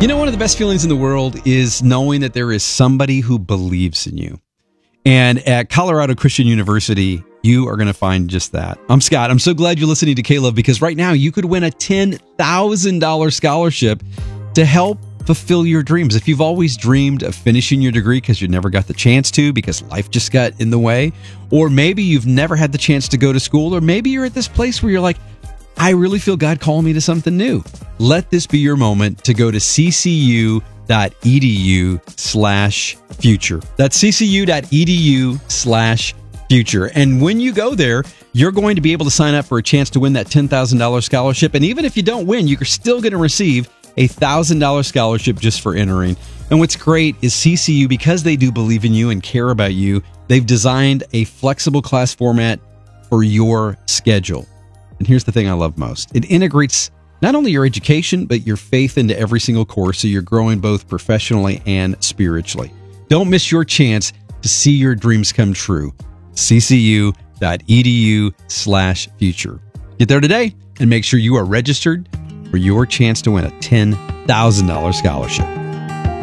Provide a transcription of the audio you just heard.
You know, one of the best feelings in the world is knowing that there is somebody who believes in you. And at Colorado Christian University, you are going to find just that. I'm Scott. I'm so glad you're listening to K-Love, because right now you could win a $10,000 scholarship to help fulfill your dreams. If you've always dreamed of finishing your degree because you never got the chance to because life just got in the way, or maybe you've never had the chance to go to school, or maybe you're at this place where you're like, I really feel God calling me to something new. Let this be your moment to go to ccu.edu/future. That's ccu.edu/future. And when you go there, you're going to be able to sign up for a chance to win that $10,000 scholarship. And even if you don't win, you're still going to receive a $1,000 scholarship just for entering. And what's great is CCU, because they do believe in you and care about you, they've designed a flexible class format for your schedule. And here's the thing I love most. It integrates not only your education, but your faith into every single course, so you're growing both professionally and spiritually. Don't miss your chance to see your dreams come true. ccu.edu/future. Get there today and make sure you are registered for your chance to win a $10,000 scholarship.